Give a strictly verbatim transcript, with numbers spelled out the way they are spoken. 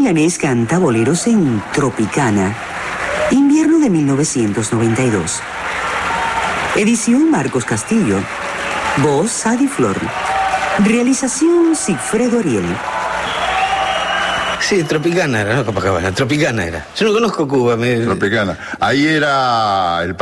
milanés canta boleros en Tropicana, invierno de mil novecientos noventa y dos. Edición Marcos Castillo. Voz Sadi Flor. Realización Sigfredo Ariel. Sí, Tropicana era, no Copacabana, Tropicana era. Yo no conozco Cuba. Me... Tropicana. Ahí era el